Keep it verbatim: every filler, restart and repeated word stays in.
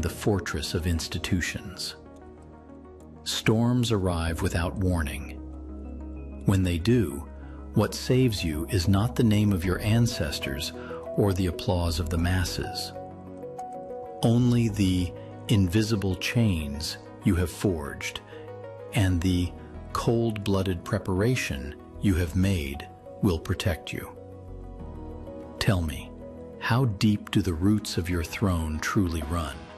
the fortress of institutions. Storms arrive without warning. When they do, what saves you is not the name of your ancestors or the applause of the masses. Only the invisible chains you have forged and the cold-blooded preparation you have made will protect you. Tell me, how deep do the roots of your throne truly run?